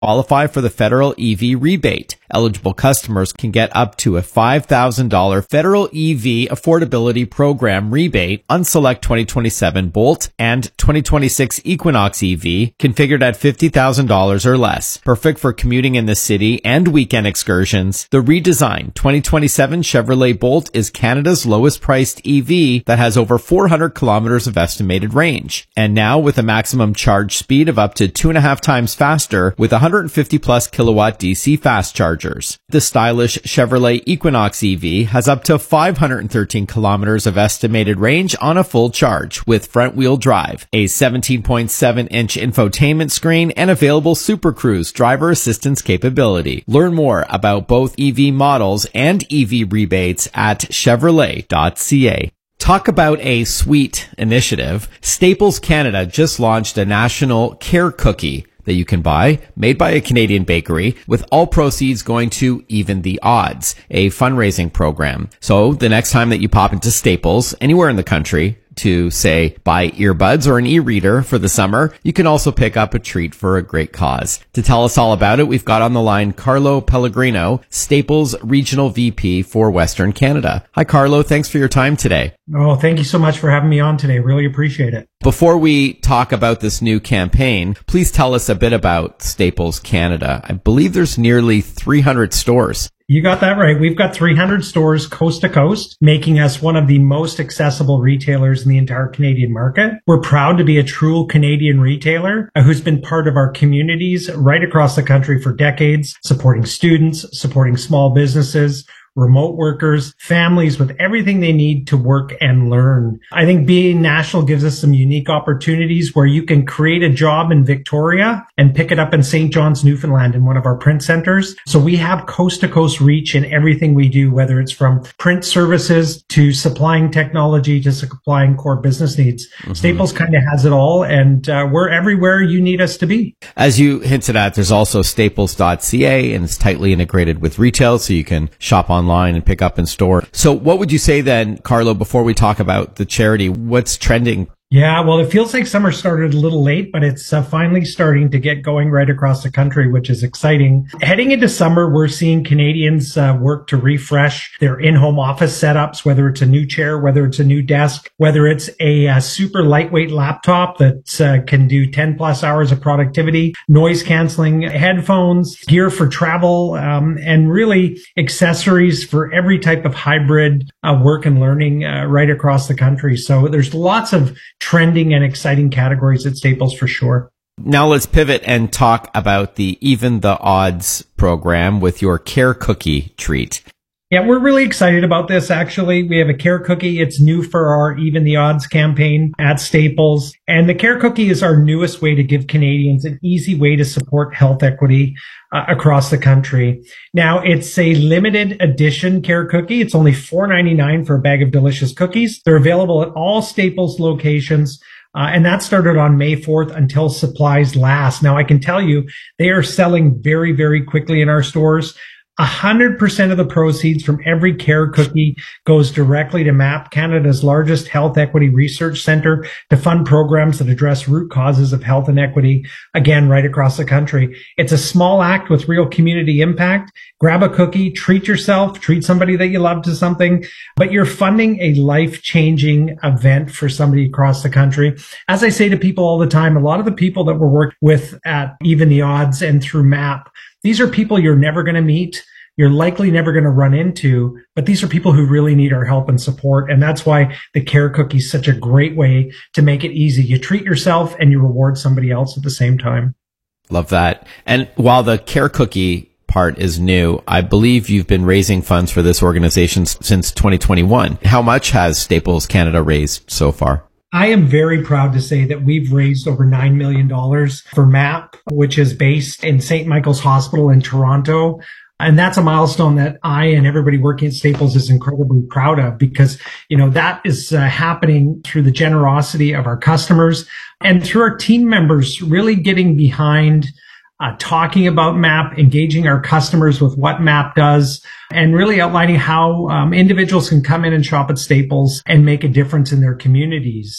Qualify for the federal EV rebate. Eligible customers can get up to a $5,000 federal EV affordability program rebate on select 2027 Bolt and 2026 Equinox EV configured at $50,000 or less. Perfect for commuting in the city and weekend excursions. The redesigned 2027 Chevrolet Bolt is Canada's lowest priced EV that has over 400 kilometers of estimated range. And now with a maximum charge speed of up to 2.5 times faster with 150 plus kilowatt DC fast chargers. The stylish Chevrolet Equinox EV has up to 513 kilometers of estimated range on a full charge with front wheel drive, a 17.7-inch infotainment screen, and available Super Cruise driver assistance capability. Learn more about both EV models and EV rebates at Chevrolet.ca. Talk about a sweet initiative. Staples Canada just launched a national care cookie that you can buy, made by a Canadian bakery, with all proceeds going to Even the Odds, a fundraising program. So the next time that you pop into Staples, anywhere in the country, to say buy earbuds or an e-reader for the summer, you can also pick up a treat for a great cause. To tell us all about it, we've got on the line Carlo Pellegrino, Staples Regional VP for Western Canada. Hi, Carlo. Thanks for your time today. Oh, thank you so much for having me on today. Really appreciate it. Before we talk about this new campaign, please tell us a bit about Staples Canada. I believe there's nearly 300 stores. You got that right. We've got 300 stores coast to coast, making us one of the most accessible retailers in the entire Canadian market. We're proud to be a true Canadian retailer who's been part of our communities right across the country for decades, supporting students, supporting small businesses, remote workers, families with everything they need to work and learn. I think being national gives us some unique opportunities where you can create a job in Victoria and pick it up in St. John's, Newfoundland in one of our print centers. So we have coast to coast reach in everything we do, whether it's from print services to supplying technology to supplying core business needs. Mm-hmm. Staples kind of has it all, and we're everywhere you need us to be. As you hinted at, there's also staples.ca, and it's tightly integrated with retail, so you can shop online and pick up in store. So what would you say then, Carlo, before we talk about the charity, what's trending? Yeah, well, it feels like summer started a little late, but it's finally starting to get going right across the country, which is exciting. Heading into summer, we're seeing Canadians work to refresh their in-home office setups, whether it's a new chair, whether it's a new desk, whether it's a super lightweight laptop that can do 10 plus hours of productivity, noise canceling headphones, gear for travel, and really accessories for every type of hybrid work and learning right across the country. So there's lots of trending and exciting categories at Staples for sure. Now let's pivot and talk about the Even the Odds program with your Care Cookie treat. Yeah, we're really excited about this, actually. We have a Care Cookie. It's new for our Even the Odds campaign at Staples. And the Care Cookie is our newest way to give Canadians an easy way to support health equity across the country. Now, it's a limited edition Care Cookie. It's only $4.99 for a bag of delicious cookies. They're available at all Staples locations. And that started on May 4th until supplies last. Now, I can tell you they are selling very, very quickly in our stores. 100% of the proceeds from every Care Cookie goes directly to MAP, Canada's largest health equity research center, to fund programs that address root causes of health inequity, again, right across the country. It's a small act with real community impact. Grab a cookie, treat yourself, treat somebody that you love to something, but you're funding a life-changing event for somebody across the country. As I say to people all the time, a lot of the people that we're working with at Even the Odds and through MAP, these are people you're never going to meet. You're likely never going to run into, but these are people who really need our help and support. And that's why the Care Cookie is such a great way to make it easy. You treat yourself and you reward somebody else at the same time. Love that. And while the Care Cookie part is new, I believe you've been raising funds for this organization since 2021. How much has Staples Canada raised so far? I am very proud to say that we've raised over $9 million for MAP, which is based in St. Michael's Hospital in Toronto. And that's a milestone that I and everybody working at Staples is incredibly proud of because, you know, that is happening through the generosity of our customers and through our team members really getting behind talking about MAP, engaging our customers with what MAP does, and really outlining how individuals can come in and shop at Staples and make a difference in their communities.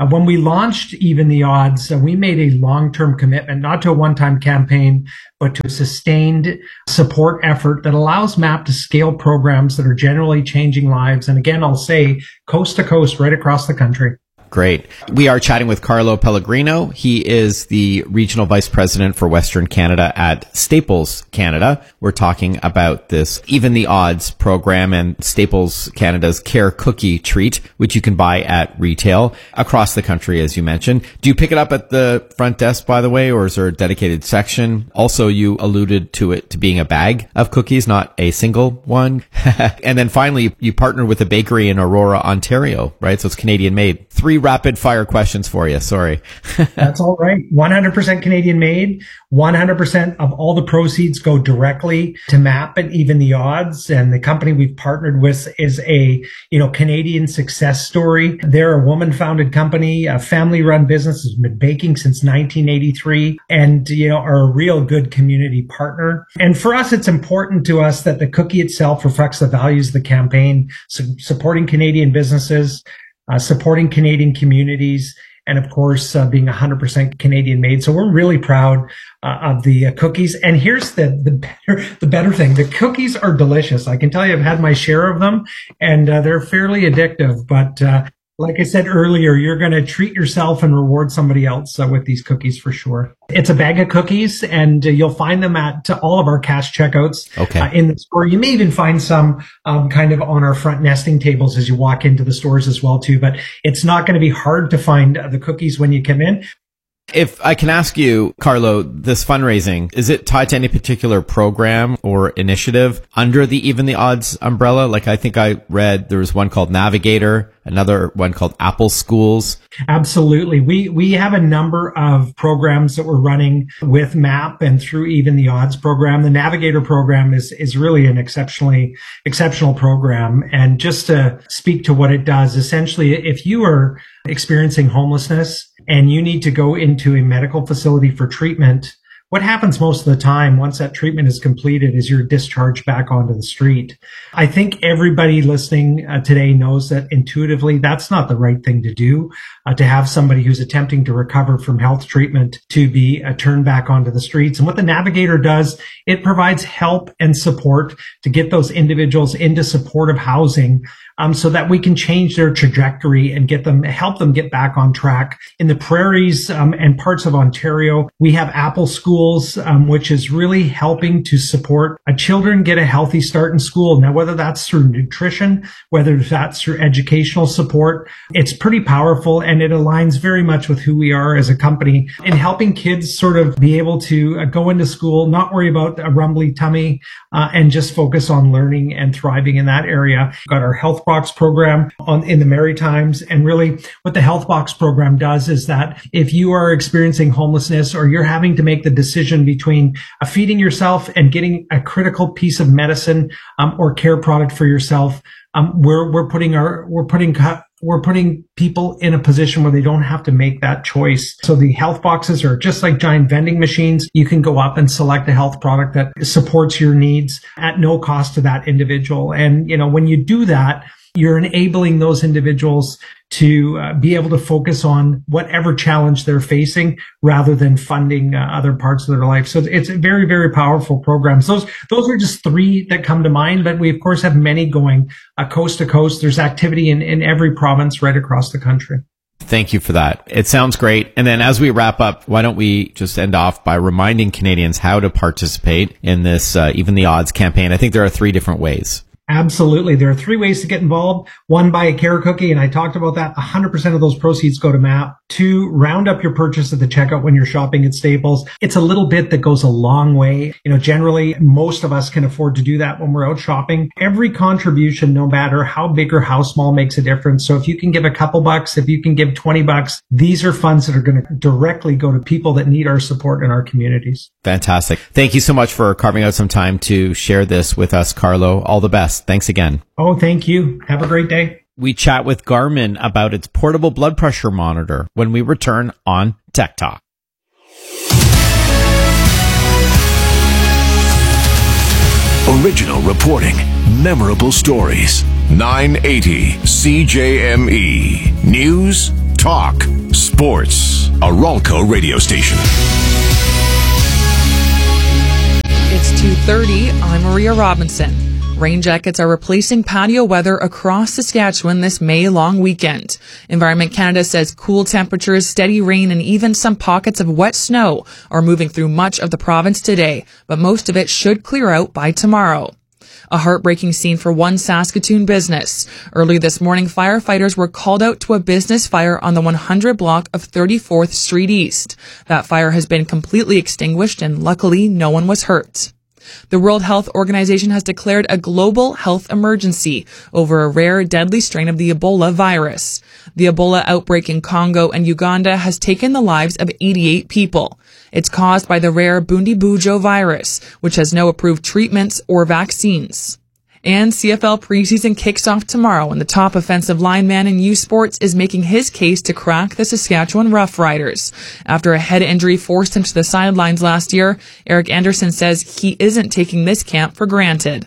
When we launched Even the Odds, we made a long-term commitment, not to a one-time campaign, but to a sustained support effort that allows MAP to scale programs that are generally changing lives. And again, I'll say coast to coast, right across the country. Great. We are chatting with Carlo Pellegrino. He is the Regional Vice President for Western Canada at Staples Canada. We're talking about this Even the Odds program and Staples Canada's Care Cookie Treat, which you can buy at retail across the country, as you mentioned. Do you pick it up at the front desk, by the way, or is there a dedicated section? Also, you alluded to it to being a bag of cookies, not a single one. And then finally, you partnered with a bakery in Aurora, Ontario, right? So it's Canadian made. 3 rapid fire questions for you. Sorry. That's all right. 100% Canadian made. 100% of all the proceeds go directly to MAP and Even the Odds. And the company we've partnered with is a, Canadian success story. They're a woman-founded company, a family-run business, has been baking since 1983, and, are a real good community partner. And for us, it's important to us that the cookie itself reflects the values of the campaign, supporting Canadian businesses, supporting Canadian communities, and of course, being 100% Canadian made. So we're really proud of the cookies. And here's the better thing. The cookies are delicious. I can tell you I've had my share of them, and they're fairly addictive. But like I said earlier, you're going to treat yourself and reward somebody else with these cookies for sure. It's a bag of cookies, and you'll find them at all of our cash checkouts in the store. You may even find some kind of on our front nesting tables as you walk into the stores as well too. But it's not going to be hard to find the cookies when you come in. If I can ask you, Carlo, this fundraising, is it tied to any particular program or initiative under the Even the Odds umbrella? Like I think I read there was one called Navigator, another one called Apple Schools. Absolutely. We have a number of programs that we're running with MAP and through Even the Odds program. The Navigator program is really an exceptional program. And just to speak to what it does, essentially, if you are experiencing homelessness and you need to go into a medical facility for treatment, what happens most of the time once that treatment is completed is you're discharged back onto the street. I think everybody listening today knows that intuitively that's not the right thing to do, to have somebody who's attempting to recover from health treatment to be turned back onto the streets. And what the Navigator does, it provides help and support to get those individuals into supportive housing, so that we can change their trajectory and help them get back on track. In the prairies and parts of Ontario, we have Apple Schools, which is really helping to support children get a healthy start in school. Now, whether that's through nutrition, whether that's through educational support, it's pretty powerful, and it aligns very much with who we are as a company in helping kids sort of be able to go into school, not worry about a rumbly tummy, and just focus on learning and thriving in that area. We've got our Health Box program in the Maritimes. And really what the Health Box program does is that if you are experiencing homelessness or you're having to make the decision between feeding yourself and getting a critical piece of medicine or care product for yourself, we're putting people in a position where they don't have to make that choice. So the health boxes are just like giant vending machines. You can go up and select a health product that supports your needs at no cost to that individual. And, when you do that, you're enabling those individuals to be able to focus on whatever challenge they're facing rather than funding other parts of their life. So it's a very, very powerful program. So those are just 3 that come to mind, but we of course have many going coast to coast. There's activity in every province right across the country. Thank you for that. It sounds great. And then as we wrap up, why don't we just end off by reminding Canadians how to participate in this Even the Odds campaign? I think there are 3 different ways. Absolutely. There are 3 ways to get involved. 1, buy a care cookie, and I talked about that. 100% of those proceeds go to MAP. 2, round up your purchase at the checkout when you're shopping at Staples. It's a little bit that goes a long way. Generally, most of us can afford to do that when we're out shopping. Every contribution, no matter how big or how small, makes a difference. So if you can give a couple bucks, if you can give $20, these are funds that are going to directly go to people that need our support in our communities. Fantastic. Thank you so much for carving out some time to share this with us, Carlo. All the best. Thanks again. Oh, thank you. Have a great day. We chat with Garmin about its portable blood pressure monitor when we return on Tech Talk. Original reporting, memorable stories. 980 CJME News Talk Sports. A Ralco radio station. It's 2:30. I'm Maria Robinson. Rain jackets are replacing patio weather across Saskatchewan this May-long weekend. Environment Canada says cool temperatures, steady rain, and even some pockets of wet snow are moving through much of the province today, but most of it should clear out by tomorrow. A heartbreaking scene for one Saskatoon business. Early this morning, firefighters were called out to a business fire on the 100 block of 34th Street East. That fire has been completely extinguished, and luckily no one was hurt. The World Health Organization has declared a global health emergency over a rare, deadly strain of the Ebola virus. The Ebola outbreak in Congo and Uganda has taken the lives of 88 people. It's caused by the rare Bundibugyo virus, which has no approved treatments or vaccines. And CFL preseason kicks off tomorrow, and the top offensive lineman in U Sports is making his case to crack the Saskatchewan Roughriders. After a head injury forced him to the sidelines last year, Eric Anderson says he isn't taking this camp for granted.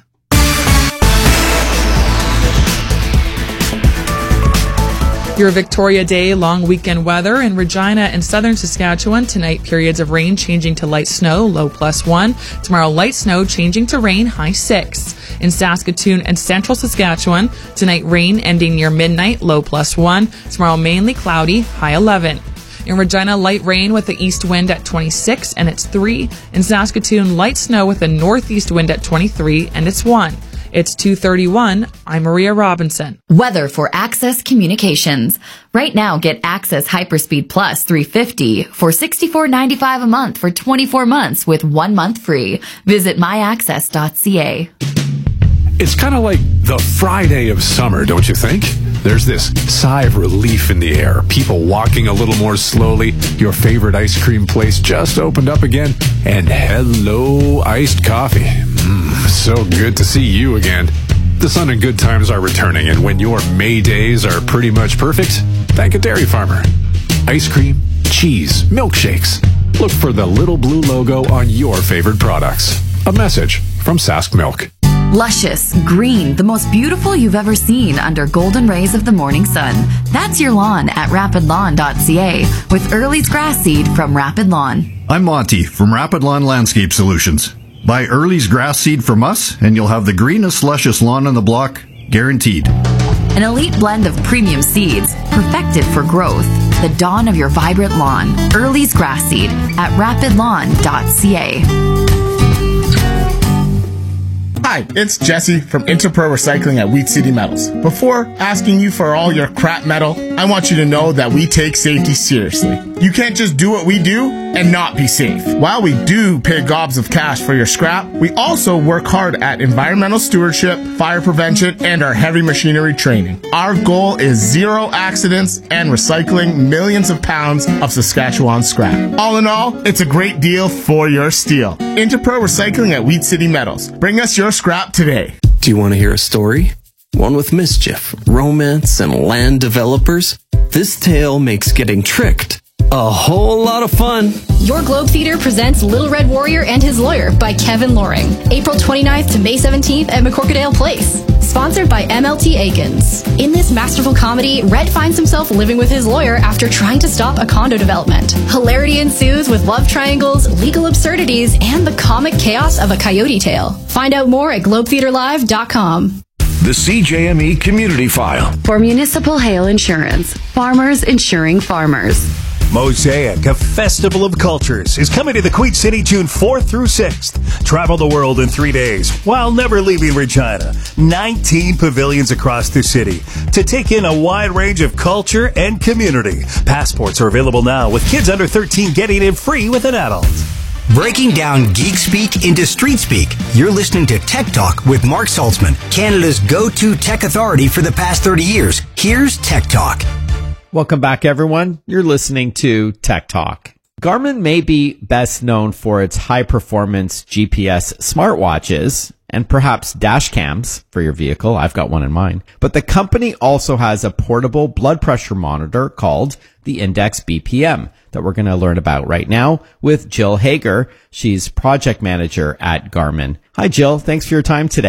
Your Victoria Day long weekend weather in Regina and southern Saskatchewan. Tonight, periods of rain changing to light snow, low +1. Tomorrow, light snow changing to rain, high 6. In Saskatoon and central Saskatchewan, tonight rain ending near midnight, low +1. Tomorrow, mainly cloudy, high 11. In Regina, light rain with the east wind at 26 and it's 3. In Saskatoon, light snow with a northeast wind at 23 and it's 1. It's 2:31. I'm Maria Robinson. Weather for Access Communications. Right now, get Access Hyperspeed Plus 350 for $64.95 a month for 24 months with 1 month free. Visit myaccess.ca. It's kind of like the Friday of summer, don't you think? There's this sigh of relief in the air. People walking a little more slowly. Your favorite ice cream place just opened up again. And hello, iced coffee. So good to see you again. The sun and good times are returning, and when your May days are pretty much perfect, thank a dairy farmer. Ice cream, cheese, milkshakes. Look for the little blue logo on your favorite products. A message from Sask Milk. Luscious, green, the most beautiful you've ever seen under golden rays of the morning sun. That's your lawn at rapidlawn.ca with Early's grass seed from Rapid Lawn. I'm Monty from Rapid Lawn Landscape Solutions. Buy Early's grass seed from us and you'll have the greenest, luscious lawn on the block, guaranteed. An elite blend of premium seeds, perfected for growth. The dawn of your vibrant lawn. Early's grass seed at rapidlawn.ca. Hi, it's Jesse from Interpro Recycling at Wheat City Metals. Before asking you for all your crap metal, I want you to know that we take safety seriously. You can't just do what we do and not be safe. While we do pay gobs of cash for your scrap, we also work hard at environmental stewardship, fire prevention, and our heavy machinery training. Our goal is 0 accidents and recycling millions of pounds of Saskatchewan scrap. All in all, it's a great deal for your steel. Interpro Recycling at Wheat City Metals. Bring us your scrap today. Do you want to hear a story? One with mischief, romance, and land developers? This tale makes getting tricked a whole lot of fun. Your Globe Theater presents Little Red Warrior and His Lawyer by Kevin Loring. April 29th to May 17th at McCorkadale Place. Sponsored by MLT Aikens. In this masterful comedy, Red finds himself living with his lawyer after trying to stop a condo development. Hilarity ensues with love triangles, legal absurdities, and the comic chaos of a coyote tale. Find out more at globetheaterlive.com. The CJME Community File. For municipal hail insurance, farmers insuring farmers. Mosaic, a festival of cultures, is coming to the Queen City June 4th through 6th. Travel the world in 3 days while never leaving Regina. 19 pavilions across the city to take in a wide range of culture and community. Passports are available now, with kids under 13 getting in free with an adult. Breaking down geek speak into street speak. You're listening to Tech Talk with Mark Saltzman, Canada's go-to tech authority for the past 30 years. Here's Tech Talk. Welcome back, everyone. You're listening to Tech Talk. Garmin may be best known for its high-performance GPS smartwatches and perhaps dash cams for your vehicle. I've got one in mine. But the company also has a portable blood pressure monitor called the Index BPM that we're going to learn about right now with Jill Hager. She's project manager at Garmin. Hi, Jill. Thanks for your time today.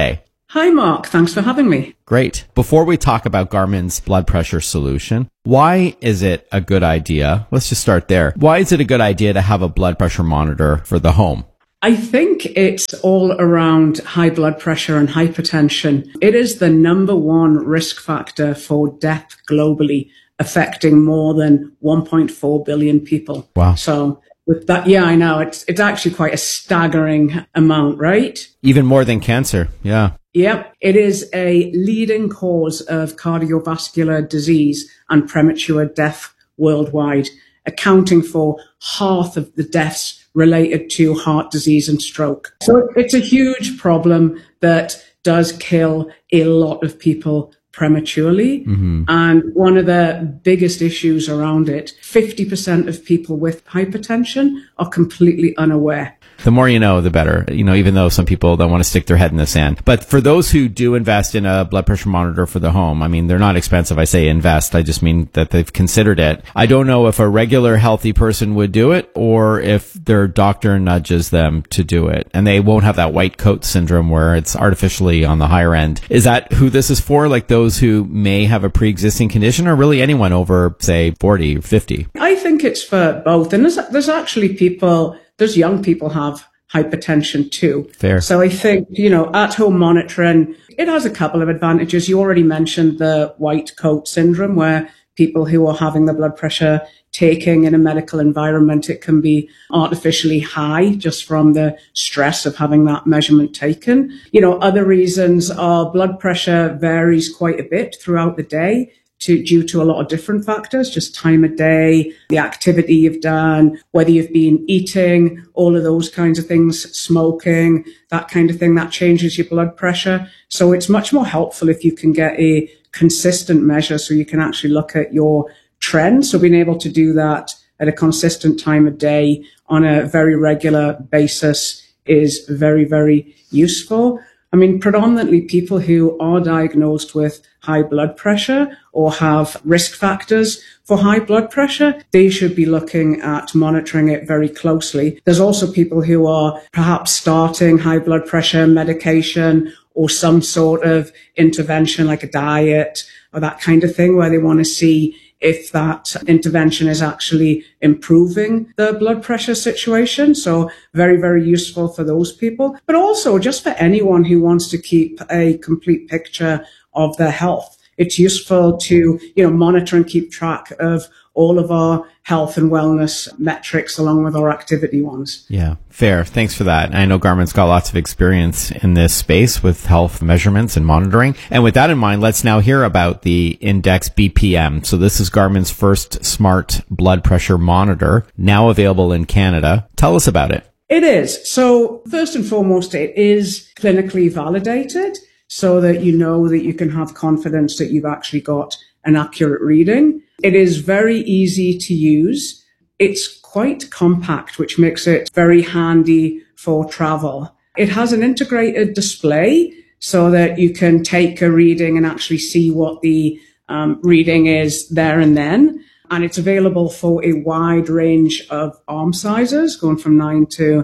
Hi, Mark. Thanks for having me. Great. Before we talk about Garmin's blood pressure solution, why is it a good idea? Let's just start there. Why is it a good idea to have a blood pressure monitor for the home? I think it's all around high blood pressure and hypertension. It is the number one risk factor for death globally, affecting more than 1.4 billion people. Wow. So with that, yeah, I know. It's actually quite a staggering amount, right? Even more than cancer. Yeah. Yep. It is a leading cause of cardiovascular disease and premature death worldwide, accounting for half of the deaths related to heart disease and stroke. So it's a huge problem that does kill a lot of people prematurely. Mm-hmm. And one of the biggest issues around it, 50% of people with hypertension are completely unaware. The more you know, the better, even though some people don't want to stick their head in the sand. But for those who do invest in a blood pressure monitor for the home, I mean, they're not expensive. I say invest. I just mean that they've considered it. I don't know if a regular healthy person would do it or if their doctor nudges them to do it. And they won't have that white coat syndrome where it's artificially on the higher end. Is that who this is for? Like those who may have a pre-existing condition, or really anyone over, say, 40 or 50? I think it's for both. And there's actually there's young people have hypertension too. Fair. So I think, at-home monitoring, it has a couple of advantages. You already mentioned the white coat syndrome, where people who are having the blood pressure taking in a medical environment, it can be artificially high just from the stress of having that measurement taken. Other reasons are blood pressure varies quite a bit throughout the day, due to a lot of different factors, just time of day, the activity you've done, whether you've been eating, all of those kinds of things, smoking, that kind of thing, that changes your blood pressure. So it's much more helpful if you can get a consistent measure so you can actually look at your trend. So being able to do that at a consistent time of day on a very regular basis is very, very useful. I mean, predominantly people who are diagnosed with high blood pressure or have risk factors for high blood pressure, they should be looking at monitoring it very closely. There's also people who are perhaps starting high blood pressure medication or some sort of intervention like a diet or that kind of thing, where they want to see if that intervention is actually improving the blood pressure situation. So very, very useful for those people, but also just for anyone who wants to keep a complete picture of their health. It's useful to, monitor and keep track of all of our health and wellness metrics along with our activity ones. Yeah, fair. Thanks for that. I know Garmin's got lots of experience in this space with health measurements and monitoring. And with that in mind, let's now hear about the Index BPM. So this is Garmin's first smart blood pressure monitor, now available in Canada. Tell us about it. It is. So first and foremost, it is clinically validated, so that you know that you can have confidence that you've actually got an accurate reading. It is very easy to use. It's quite compact, which makes it very handy for travel. It has an integrated display so that you can take a reading and actually see what the reading is there and then. And it's available for a wide range of arm sizes, going from 9 to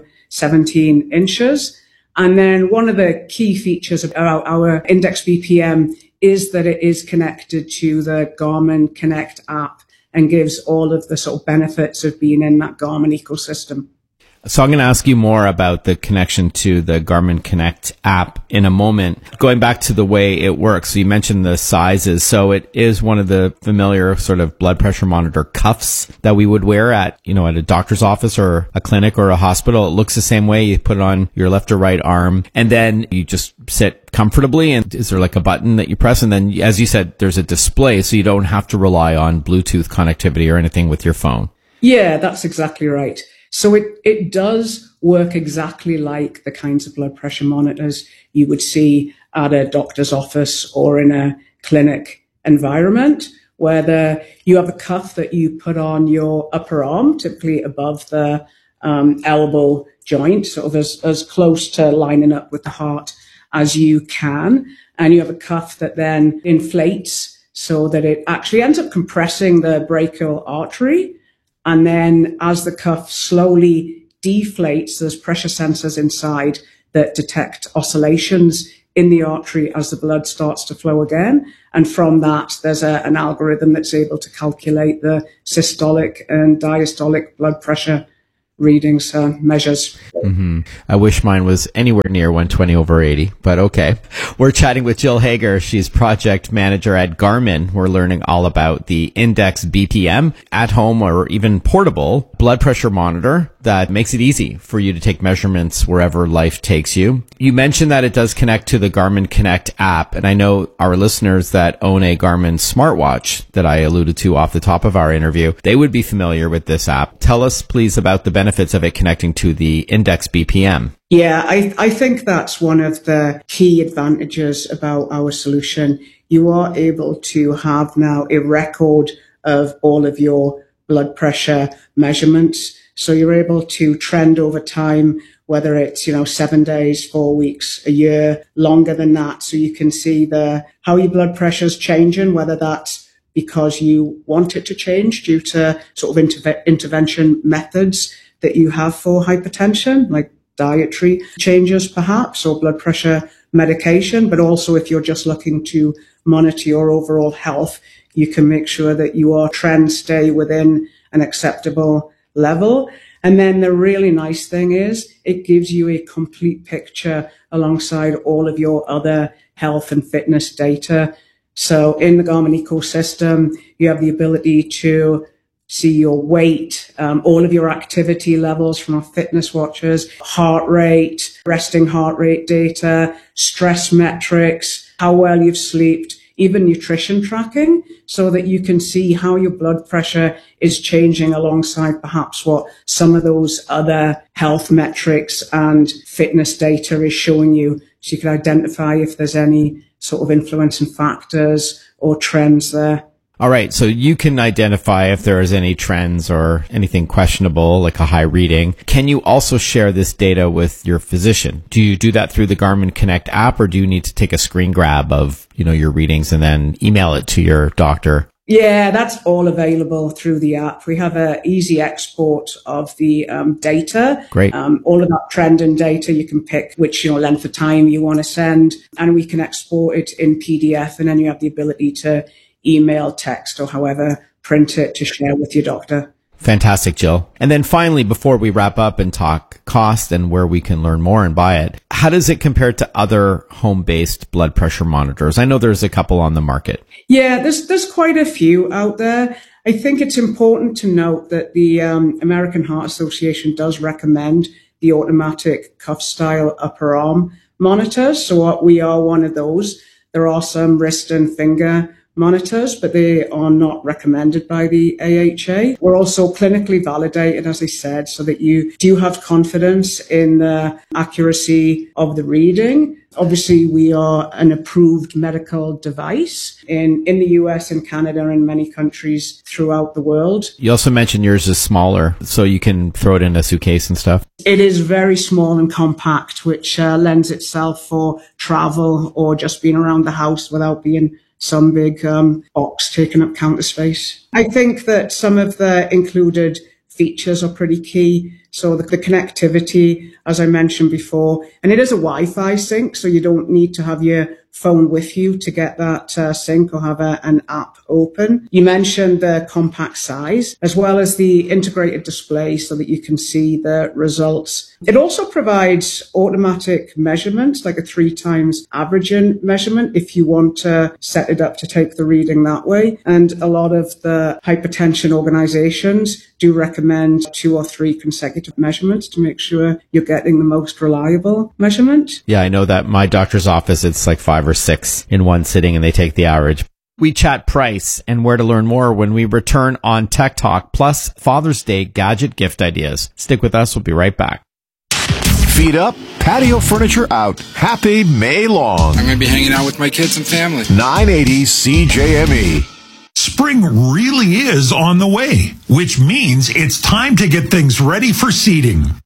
17 inches. And then one of the key features about our Index BPM is that it is connected to the Garmin Connect app and gives all of the sort of benefits of being in that Garmin ecosystem. So I'm going to ask you more about the connection to the Garmin Connect app in a moment. Going back to the way it works, so you mentioned the sizes. So it is one of the familiar sort of blood pressure monitor cuffs that we would wear at a doctor's office or a clinic or a hospital. It looks the same way. You put it on your left or right arm, and then you just sit comfortably. And is there like a button that you press? And then, as you said, there's a display, so you don't have to rely on Bluetooth connectivity or anything with your phone. Yeah, that's exactly right. So it does work exactly like the kinds of blood pressure monitors you would see at a doctor's office or in a clinic environment, where you have a cuff that you put on your upper arm, typically above the elbow joint, sort of as close to lining up with the heart as you can. And you have a cuff that then inflates so that it actually ends up compressing the brachial artery. And then as the cuff slowly deflates, there's pressure sensors inside that detect oscillations in the artery as the blood starts to flow again. And from that, there's an algorithm that's able to calculate the systolic and diastolic blood pressure readings, measures. Mm-hmm. I wish mine was anywhere near 120/80, but okay. We're chatting with Jill Hager. She's project manager at Garmin. We're learning all about the Index BPM, at home or even portable blood pressure monitor that makes it easy for you to take measurements wherever life takes you. You mentioned that it does connect to the Garmin Connect app, and I know our listeners that own a Garmin smartwatch that I alluded to off the top of our interview, they would be familiar with this app. Tell us, please, about the benefits of it connecting to the Index BPM. Yeah, I think that's one of the key advantages about our solution. You are able to have now a record of all of your blood pressure measurements. So you're able to trend over time, whether it's, 7 days, 4 weeks, a year, longer than that. So you can see how your blood pressure is changing, whether that's because you want it to change due to sort of intervention methods that you have for hypertension, like dietary changes perhaps, or blood pressure medication. But also if you're just looking to monitor your overall health, you can make sure that your trends stay within an acceptable level. And then the really nice thing is it gives you a complete picture alongside all of your other health and fitness data. So in the Garmin ecosystem, you have the ability to see your weight, all of your activity levels from our fitness watches, heart rate, resting heart rate data, stress metrics, how well you've slept, even nutrition tracking, so that you can see how your blood pressure is changing alongside perhaps what some of those other health metrics and fitness data is showing you. So you can identify if there's any sort of influencing factors or trends there. All right. So you can identify if there is any trends or anything questionable, like a high reading. Can you also share this data with your physician? Do you do that through the Garmin Connect app, or do you need to take a screen grab of, your readings and then email it to your doctor? Yeah, that's all available through the app. We have an easy export of the data. Great. All of that trending data, you can pick which length of time you want to send, and we can export it in PDF, and then you have the ability to email, text, or however, print it to share with your doctor. Fantastic, Jill. And then finally, before we wrap up and talk cost and where we can learn more and buy it, how does it compare to other home-based blood pressure monitors? I know there's a couple on the market. Yeah, there's quite a few out there. I think it's important to note that the American Heart Association does recommend the automatic cuff-style upper arm monitors. So we are one of those. There are some wrist and finger monitors, but they are not recommended by the AHA. We're also clinically validated, as I said, so that you do have confidence in the accuracy of the reading. Obviously, we are an approved medical device in the US and Canada and many countries throughout the world. You also mentioned yours is smaller, so you can throw it in a suitcase and stuff. It is very small and compact, which lends itself for travel or just being around the house without being some big box taking up counter space. I think that some of the included features are pretty key. So the connectivity, as I mentioned before, and it is a Wi-Fi sync, so you don't need to have your phone with you to get that sync or have an app open. You mentioned the compact size, as well as the integrated display so that you can see the results. It also provides automatic measurements, like a 3 times averaging measurement, if you want to set it up to take the reading that way. And a lot of the hypertension organizations do recommend 2 or 3 consecutive measurements to make sure you're getting the most reliable measurement. Yeah, I know that my doctor's office, it's like 5 or 6 in one sitting and they take the average. We chat price and where to learn more when we return on Tech Talk, plus Father's Day gadget gift ideas. Stick with us. We'll be right back. Feet up, patio furniture out. Happy May long. I'm going to be hanging out with my kids and family. 980 CJME. Spring really is on the way, which means it's time to get things ready for seeding.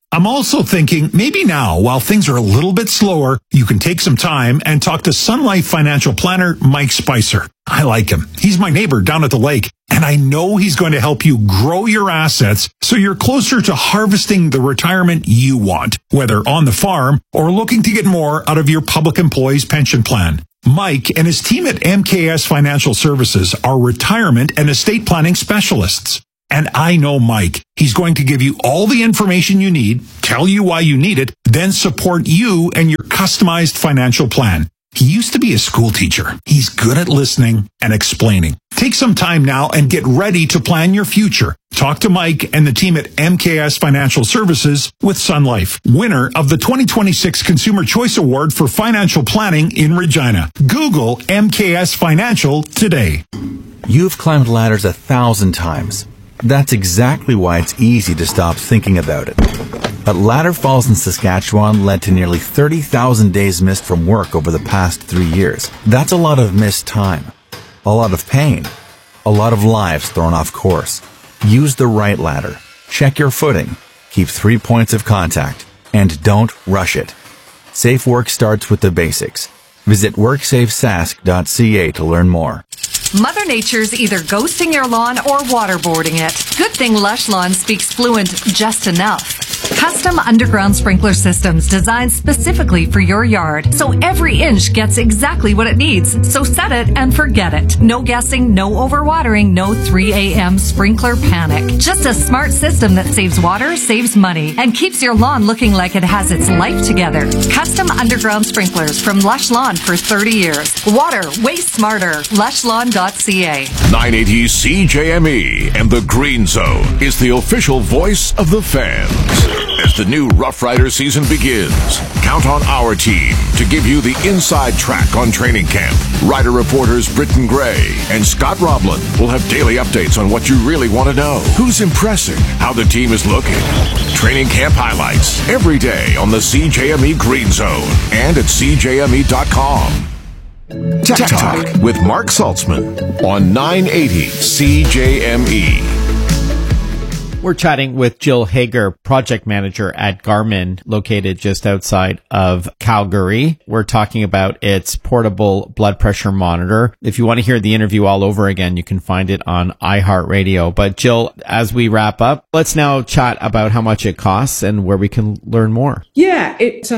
I'm also thinking maybe now, while things are a little bit slower, you can take some time and talk to Sun Life financial planner Mike Spicer. I like him. He's my neighbor down at the lake, and I know he's going to help you grow your assets so you're closer to harvesting the retirement you want, whether on the farm or looking to get more out of your public employees pension plan. Mike and his team at MKS Financial Services are retirement and estate planning specialists. And I know Mike. He's going to give you all the information you need, tell you why you need it, then support you and your customized financial plan. He used to be a school teacher. He's good at listening and explaining. Take some time now and get ready to plan your future. Talk to Mike and the team at MKS Financial Services with Sun Life, winner of the 2026 Consumer Choice Award for Financial Planning in Regina. Google MKS Financial today. You've climbed ladders 1,000 times. That's exactly why it's easy to stop thinking about it. But Ladder Falls in Saskatchewan led to nearly 30,000 days missed from work over the past 3 years. That's a lot of missed time, a lot of pain, a lot of lives thrown off course. Use the right ladder. Check your footing. Keep 3 points of contact. And don't rush it. Safe work starts with the basics. Visit WorksafeSask.ca to learn more. Mother Nature's either ghosting your lawn or waterboarding it. Good thing Lush Lawn speaks fluent just enough. Custom underground sprinkler systems designed specifically for your yard, so every inch gets exactly what it needs. So set it and forget it. No guessing, no overwatering, no 3 a.m. sprinkler panic. Just a smart system that saves water, saves money, and keeps your lawn looking like it has its life together. Custom underground sprinklers from Lush Lawn for 30 years. Water, way smarter. LushLawn.ca. 980 CJME and the Green Zone is the official voice of the fans. As the new Rough Rider season begins, count on our team to give you the inside track on training camp. Rider reporters Britton Gray and Scott Roblin will have daily updates on what you really want to know. Who's impressing, how the team is looking. Training camp highlights every day on the CJME Green Zone and at CJME.com. Tech Talk with Mark Saltzman on 980 CJME. We're chatting with Jill Hager, project manager at Garmin, located just outside of Calgary. We're talking about its portable blood pressure monitor. If you want to hear the interview all over again, you can find it on iHeartRadio. But Jill, as we wrap up, let's now chat about how much it costs and where we can learn more. Yeah, it's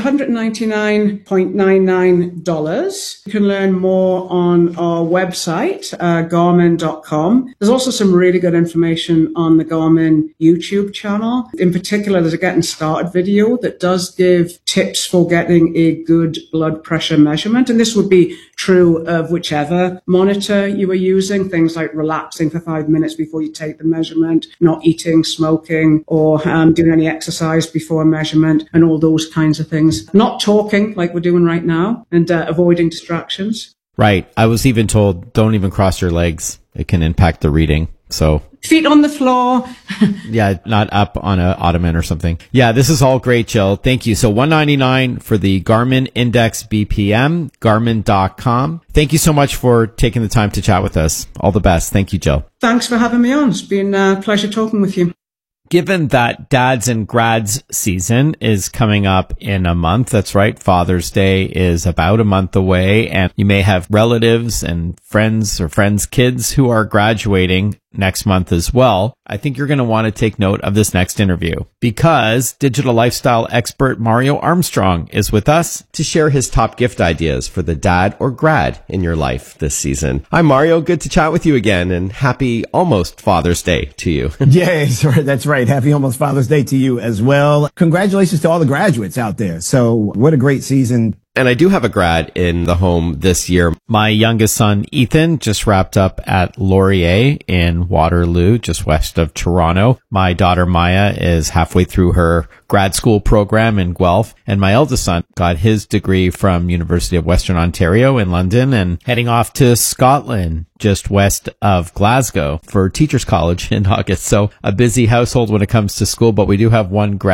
$199.99. You can learn more on our website, Garmin.com. There's also some really good information on the Garmin YouTube channel. In particular, there's a getting started video that does give tips for getting a good blood pressure measurement. And this would be true of whichever monitor you are using, things like relaxing for 5 minutes before you take the measurement, not eating, smoking, or doing any exercise before a measurement, and all those kinds of things. Not talking like we're doing right now, and avoiding distractions. Right. I was even told, don't even cross your legs. It can impact the reading. So feet on the floor. Yeah, not up on an ottoman or something. Yeah, this is all great, Jill. Thank you. So $199 for the Garmin Index BPM, Garmin.com. Thank you so much for taking the time to chat with us. All the best. Thank you, Jill. Thanks for having me on. It's been a pleasure talking with you. Given that dads and grads season is coming up in a month, that's right, Father's Day is about a month away, and you may have relatives and friends or friends' kids who are graduating next month as well. I think you're going to want to take note of this next interview because digital lifestyle expert Mario Armstrong is with us to share his top gift ideas for the dad or grad in your life this season. Hi, Mario. Good to chat with you again, and happy almost Father's Day to you. Yes, that's right. Happy almost Father's Day to you as well. Congratulations to all the graduates out there. So what a great season. And I do have a grad in the home this year. My youngest son, Ethan, just wrapped up at Laurier in Waterloo, just west of Toronto. My daughter, Maya, is halfway through her grad school program in Guelph. And my eldest son got his degree from University of Western Ontario in London and heading off to Scotland, just west of Glasgow, for Teachers College in August. So a busy household when it comes to school, but we do have one grad.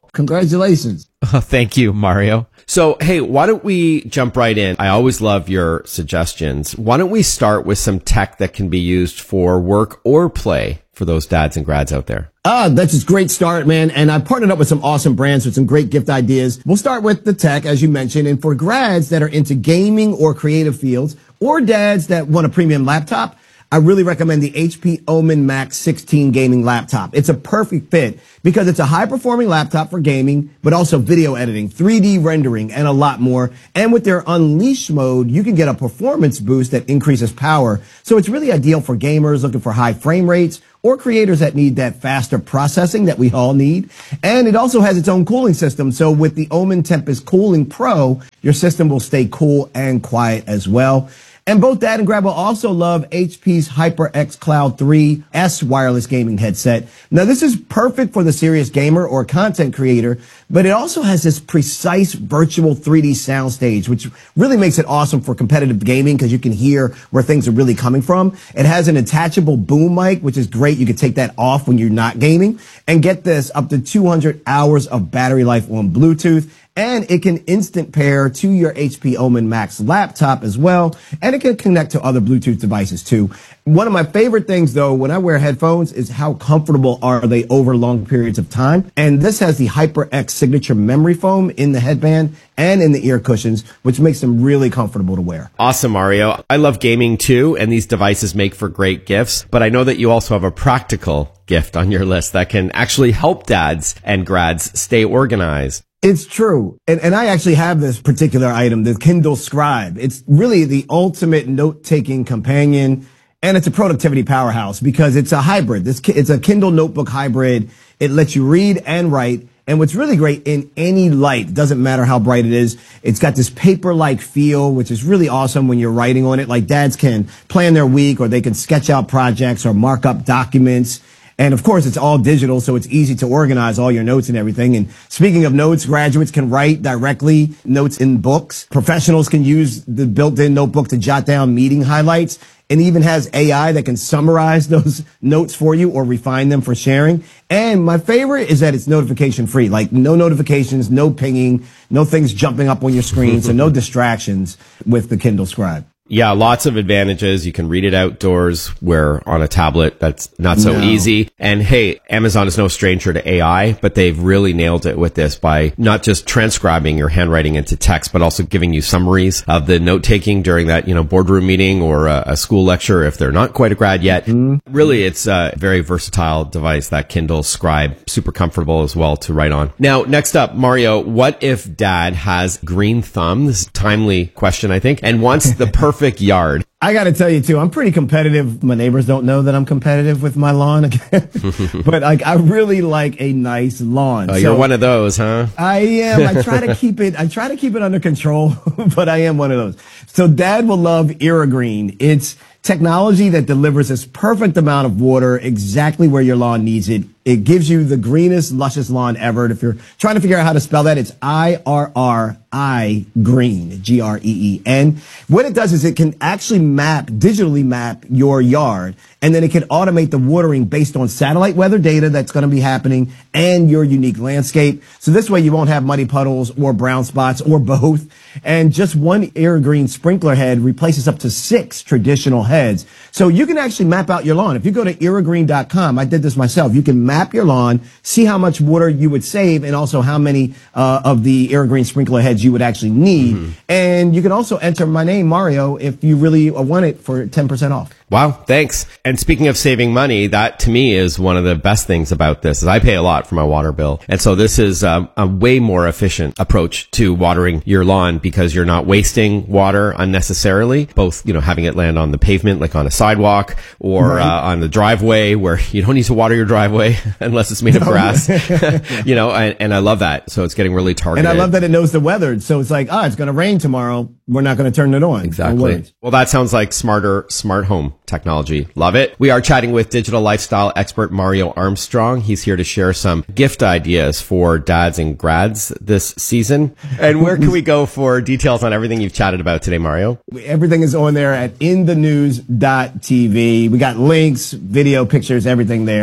Congratulations. Oh, thank you, Mario. So, hey, why don't we jump right in? I always love your suggestions. Why don't we start with some tech that can be used for work or play for those dads and grads out there? That's a great start, man. And I partnered up with some awesome brands with some great gift ideas. We'll start with the tech, as you mentioned. And for grads that are into gaming or creative fields, or dads that want a premium laptop, I really recommend the HP Omen Max 16 gaming laptop. It's a perfect fit because it's a high-performing laptop for gaming, but also video editing, 3D rendering, and a lot more. And with their Unleash mode, you can get a performance boost that increases power. So it's really ideal for gamers looking for high frame rates or creators that need that faster processing that we all need. And it also has its own cooling system. So with the Omen Tempest Cooling Pro, your system will stay cool and quiet as well. And both Dad and Grab will also love HP's HyperX Cloud 3 S wireless gaming headset. Now, this is perfect for the serious gamer or content creator, but it also has this precise virtual 3D soundstage, which really makes it awesome for competitive gaming because you can hear where things are really coming from. It has an attachable boom mic, which is great. You can take that off when you're not gaming. And get this, up to 200 hours of battery life on Bluetooth. And it can instant pair to your HP Omen Max laptop as well. And it can connect to other Bluetooth devices too. One of my favorite things though, when I wear headphones, is how comfortable are they over long periods of time. And this has the HyperX signature memory foam in the headband and in the ear cushions, which makes them really comfortable to wear. Awesome, Mario. I love gaming too, and these devices make for great gifts. But I know that you also have a practical gift on your list that can actually help dads and grads stay organized. It's true. And I actually have this particular item, the Kindle Scribe. It's really the ultimate note-taking companion, and it's a productivity powerhouse because it's a hybrid. It's a Kindle notebook hybrid. It lets you read and write. And what's really great, in any light, doesn't matter how bright it is, it's got this paper-like feel, which is really awesome when you're writing on it. Like dads can plan their week, or they can sketch out projects or mark up documents. And of course, it's all digital, so it's easy to organize all your notes and everything. And speaking of notes, graduates can write directly notes in books. Professionals can use the built-in notebook to jot down meeting highlights. It even has AI that can summarize those notes for you or refine them for sharing. And my favorite is that it's notification free, like no notifications, no pinging, no things jumping up on your screen, so no distractions with the Kindle Scribe. Yeah, lots of advantages. You can read it outdoors, where on a tablet, that's not so easy. And hey, Amazon is no stranger to AI, but they've really nailed it with this by not just transcribing your handwriting into text, but also giving you summaries of the note taking during that, boardroom meeting or a school lecture if they're not quite a grad yet. Really, it's a very versatile device, that Kindle Scribe, super comfortable as well to write on. Now, next up, Mario, what if dad has green thumb? This is a timely question, I think, and wants the perfect yard. I got to tell you too, I'm pretty competitive. My neighbors don't know that I'm competitive with my lawn, but I really like a nice lawn. Oh, you're one of those, huh? I am. I try to keep it under control, but I am one of those. So Dad will love Irrigreen. It's technology that delivers this perfect amount of water exactly where your lawn needs it. It gives you the greenest, luscious lawn ever. And if you're trying to figure out how to spell that, it's IRRI Green, Green. What it does is it can actually digitally map your yard, and then it can automate the watering based on satellite weather data that's going to be happening and your unique landscape. So this way you won't have muddy puddles or brown spots or both. And just one Irrigreen sprinkler head replaces up to 6 traditional heads. So you can actually map out your lawn. If you go to irrigreen.com, I did this myself. You can map your lawn, see how much water you would save, and also how many of the Irrigreen sprinkler heads you would actually need. And you can also enter my name, Mario, if you really want it, for 10% off. Wow, thanks. And speaking of saving money, that to me is one of the best things about this, is I pay a lot for my water bill. And so this is a way more efficient approach to watering your lawn, because you're not wasting water unnecessarily, both, having it land on the pavement, like on a sidewalk, or on the driveway, where you don't need to water your driveway unless it's made of grass. And I love that. So it's getting really targeted. And I love that it knows the weather. So it's like, it's going to rain tomorrow. We're not going to turn it on. Exactly. Well, that sounds like smart home technology. Love it. We are chatting with digital lifestyle expert Mario Armstrong. He's here to share some gift ideas for dads and grads this season. And where can we go for details on everything you've chatted about today, Mario? Everything is on there at inthenews.tv. We got links, video, pictures, everything there.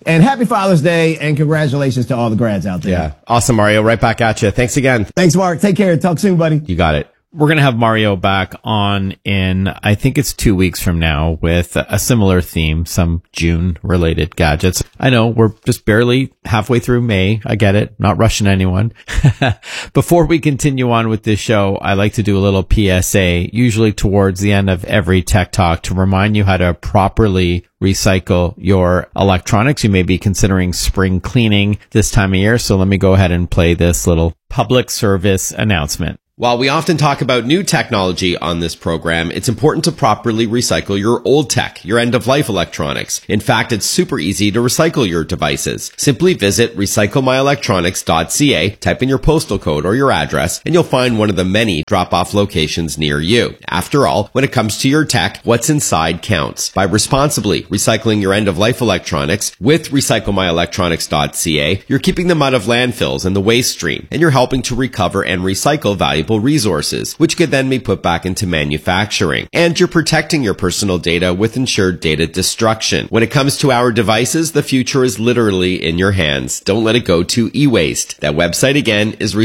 And happy Father's Day and congratulations to all the grads out there. Yeah. Awesome, Mario. Right back at you. Thanks again. Thanks, Mark. Take care. Talk soon, buddy. You got it. We're going to have Mario back on in, I think it's 2 weeks from now, with a similar theme, some June-related gadgets. I know we're just barely halfway through May. I get it. Not rushing anyone. Before we continue on with this show, I like to do a little PSA, usually towards the end of every Tech Talk, to remind you how to properly recycle your electronics. You may be considering spring cleaning this time of year, so let me go ahead and play this little public service announcement. While we often talk about new technology on this program, it's important to properly recycle your old tech, your end-of-life electronics. In fact, it's super easy to recycle your devices. Simply visit recyclemyelectronics.ca, type in your postal code or your address, and you'll find one of the many drop-off locations near you. After all, when it comes to your tech, what's inside counts. By responsibly recycling your end-of-life electronics with recyclemyelectronics.ca, you're keeping them out of landfills and the waste stream, and you're helping to recover and recycle valuable resources, which could then be put back into manufacturing. And you're protecting your personal data with ensured data destruction. When it comes to our devices, the future is literally in your hands. Don't let it go to e-waste. That website again is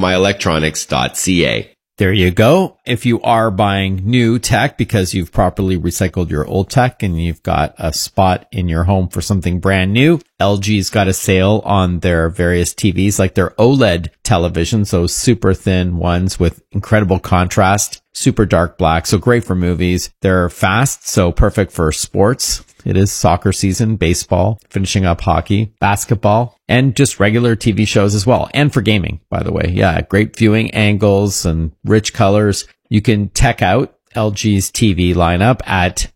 recyclemyelectronics.ca. There you go. If you are buying new tech because you've properly recycled your old tech and you've got a spot in your home for something brand new, LG's got a sale on their various TVs, like their OLED televisions, those super thin ones with incredible contrast, super dark black, so great for movies. They're fast, so perfect for sports. It is soccer season, baseball, finishing up hockey, basketball, and just regular TV shows as well. And for gaming, by the way. Yeah, great viewing angles and rich colors. You can check out LG's TV lineup at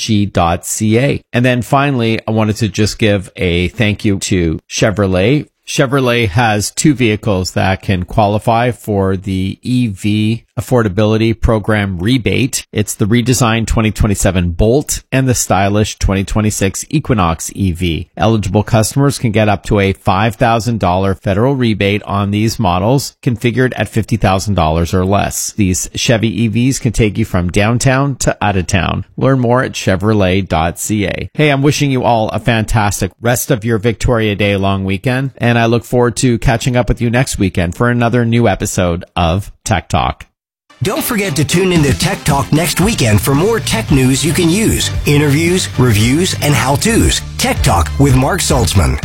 lg.ca. And then finally, I wanted to just give a thank you to Chevrolet. Chevrolet has two vehicles that can qualify for the EV Affordability Program rebate. It's the redesigned 2027 Bolt and the stylish 2026 Equinox EV. Eligible customers can get up to a $5,000 federal rebate on these models, configured at $50,000 or less. These Chevy EVs can take you from downtown to out of town. Learn more at Chevrolet.ca. Hey, I'm wishing you all a fantastic rest of your Victoria Day long weekend, and I look forward to catching up with you next weekend for another new episode of Tech Talk. Don't forget to tune into Tech Talk next weekend for more tech news you can use, interviews, reviews, and how-tos. Tech Talk with Mark Saltzman.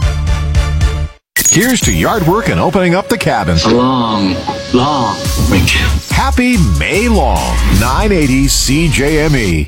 Here's to yard work and opening up the cabin. A long weekend. Happy May long. 980 CJME.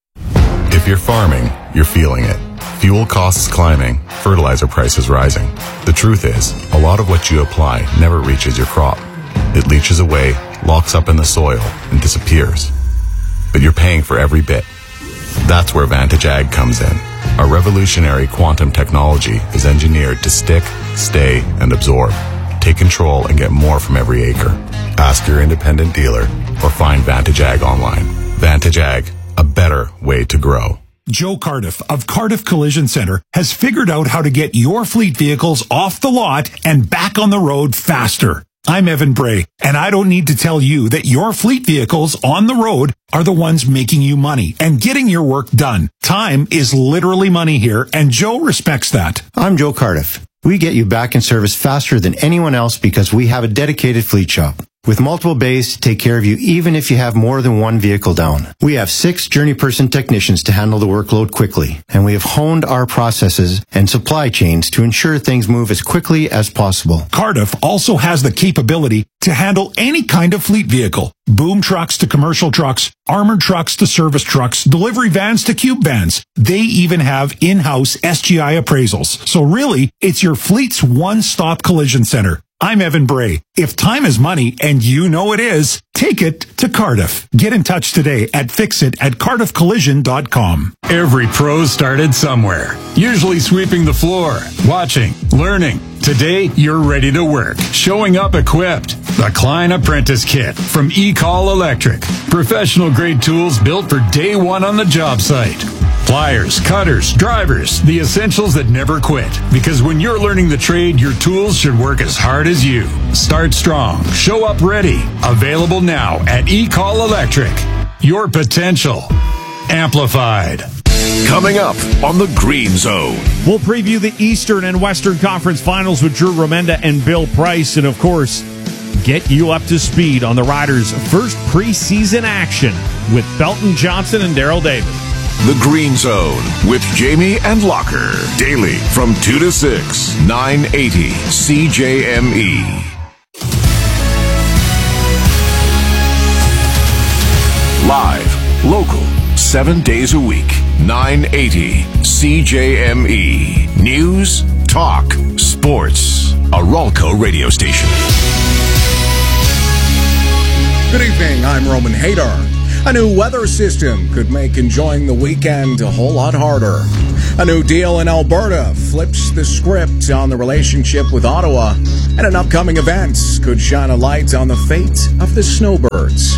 If you're farming, you're feeling it. Fuel costs climbing, fertilizer prices rising. The truth is, a lot of what you apply never reaches your crop. It leaches away, locks up in the soil, and disappears. But you're paying for every bit. That's where Vantage Ag comes in. Our revolutionary quantum technology is engineered to stick, stay, and absorb. Take control and get more from every acre. Ask your independent dealer or find Vantage Ag online. Vantage Ag, a better way to grow. Joe Cardiff of Cardiff Collision Center has figured out how to get your fleet vehicles off the lot and back on the road faster. I'm Evan Bray, and I don't need to tell you that your fleet vehicles on the road are the ones making you money and getting your work done. Time is literally money here, and Joe respects that. I'm Joe Cardiff. We get you back in service faster than anyone else because we have a dedicated fleet shop with multiple bays to take care of you even if you have more than one vehicle down. We have 6 journey person technicians to handle the workload quickly, and we have honed our processes and supply chains to ensure things move as quickly as possible. Cardiff also has the capability to handle any kind of fleet vehicle. Boom trucks to commercial trucks, armored trucks to service trucks, delivery vans to cube vans. They even have in-house SGI appraisals. So really, it's your fleet's one-stop collision center. I'm Evan Bray. If time is money, and you know it is, take it to Cardiff. Get in touch today at fixit@cardiffcollision.com. Every pro started somewhere, usually sweeping the floor, watching, learning. Today, you're ready to work, showing up equipped. The Klein Apprentice Kit from E-Call Electric. Professional grade tools built for day one on the job site. Pliers, cutters, drivers, the essentials that never quit. Because when you're learning the trade, your tools should work as hard as you. Start strong. Show up ready. Available now at E-Call Electric. Your potential amplified. Coming up on the Green Zone. We'll preview the Eastern and Western Conference Finals with Drew Romenda and Bill Price, and of course, get you up to speed on the Riders' first preseason action with Belton Johnson and Darryl Davis. The Green Zone with Jamie and Locker. Daily from 2 to 6, 980 CJME. Live, local, 7 days a week, 980 CJME. News, talk, sports. A Ralco radio station. Good evening, I'm Roman Hadar. A new weather system could make enjoying the weekend a whole lot harder. A new deal in Alberta flips the script on the relationship with Ottawa, and an upcoming event could shine a light on the fate of the snowbirds.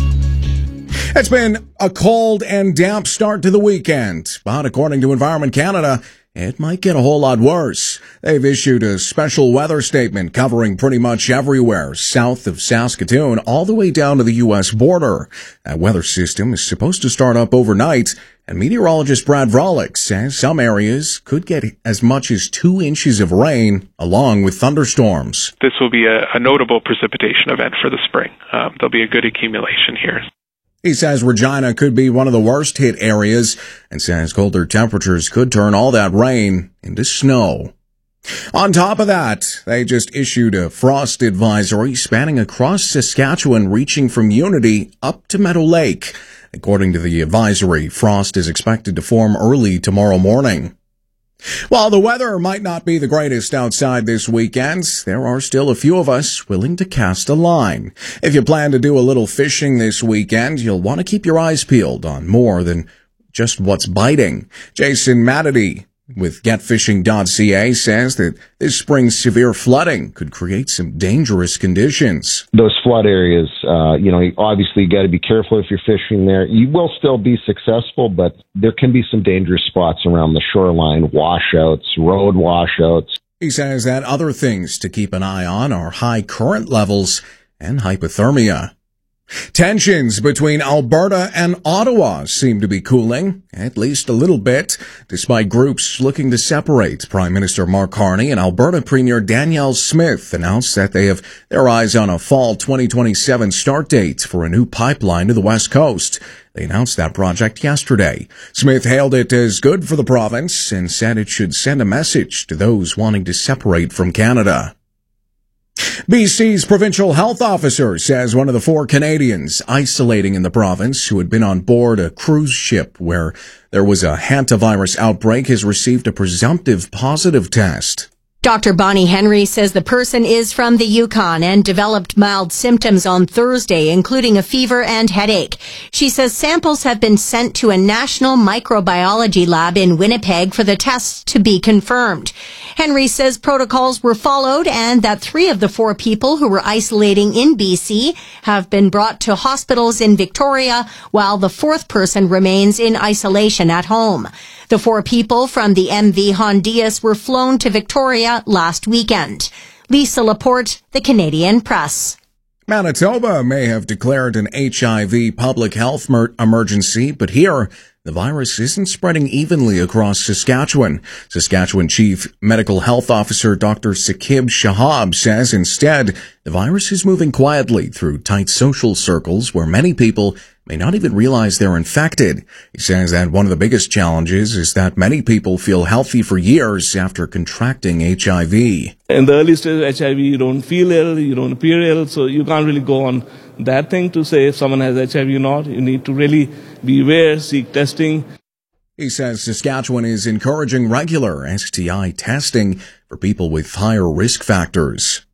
It's been a cold and damp start to the weekend, but according to Environment Canada, it might get a whole lot worse. They've issued a special weather statement covering pretty much everywhere south of Saskatoon, all the way down to the U.S. border. That weather system is supposed to start up overnight, and meteorologist Brad Vrolik says some areas could get as much as 2 inches of rain, along with thunderstorms. This will be a notable precipitation event for the spring. There'll be a good accumulation here. He says Regina could be one of the worst hit areas and says colder temperatures could turn all that rain into snow. On top of that, they just issued a frost advisory spanning across Saskatchewan, reaching from Unity up to Meadow Lake. According to the advisory, frost is expected to form early tomorrow morning. While the weather might not be the greatest outside this weekend, there are still a few of us willing to cast a line. If you plan to do a little fishing this weekend, you'll want to keep your eyes peeled on more than just what's biting. Jason Matity with GetFishing.ca says that this spring's severe flooding could create some dangerous conditions. Those flood areas, obviously you got to be careful if you're fishing there. You will still be successful, but there can be some dangerous spots around the shoreline, washouts, road washouts. He says that other things to keep an eye on are high current levels and hypothermia. Tensions between Alberta and Ottawa seem to be cooling, at least a little bit, despite groups looking to separate. Prime Minister Mark Carney and Alberta Premier Danielle Smith announced that they have their eyes on a fall 2027 start date for a new pipeline to the West Coast. They announced that project yesterday. Smith hailed it as good for the province and said it should send a message to those wanting to separate from Canada. BC's provincial health officer says one of the 4 Canadians isolating in the province who had been on board a cruise ship where there was a hantavirus outbreak has received a presumptive positive test. Dr. Bonnie Henry says the person is from the Yukon and developed mild symptoms on Thursday, including a fever and headache. She says samples have been sent to a national microbiology lab in Winnipeg for the tests to be confirmed. Henry says protocols were followed and that 3 of the 4 people who were isolating in BC have been brought to hospitals in Victoria, while the 4th person remains in isolation at home. The 4 people from the MV Hondias were flown to Victoria last weekend. Lisa Laporte, the Canadian Press. Manitoba may have declared an HIV public health emergency, but here, the virus isn't spreading evenly across Saskatchewan. Saskatchewan Chief Medical Health Officer Dr. Sakib Shahab says instead, the virus is moving quietly through tight social circles where many people may not even realize they're infected. He says that one of the biggest challenges is that many people feel healthy for years after contracting HIV. In the early stage of HIV, you don't feel ill, you don't appear ill, so you can't really go on that thing to say if someone has HIV or not. You need to really be aware, seek testing. He says Saskatchewan is encouraging regular STI testing for people with higher risk factors.